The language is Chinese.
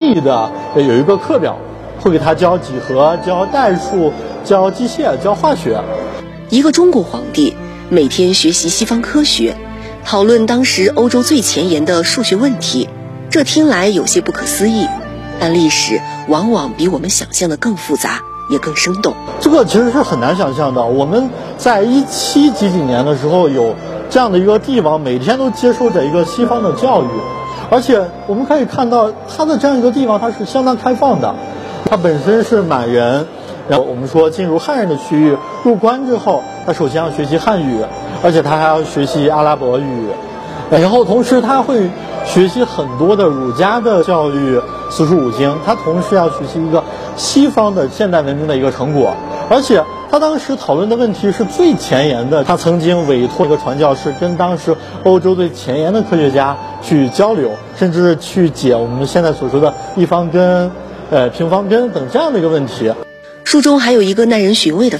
密的有一个课表，会给他教几何、教代数、教机械、教化学。 一个中国皇帝每天学习西方科学，讨论当时欧洲最前沿的数学问题，这听来有些不可思议，但历史往往比我们想象的更复杂，也更生动。 这个其实是很难想象的。我们在17几年的时候有这样的一个地方，每天都接受着一个西方的教育，而且我们可以看到它的这样一个地方，它是相当开放的。它本身是满人，然后我们说进入汉人的区域，入关之后，他首先要学习汉语，而且他还要学习阿拉伯语，然后同时他会学习很多的儒家的教育，四书五经，他同时要学习一个西方的现代文明的一个成果，而且他当时讨论的问题是最前沿的。他曾经委托一个传教士跟当时欧洲最前沿的科学家去交流，甚至去解我们现在所说的一方根、平方根等这样的一个问题。 书中还有一个耐人寻味的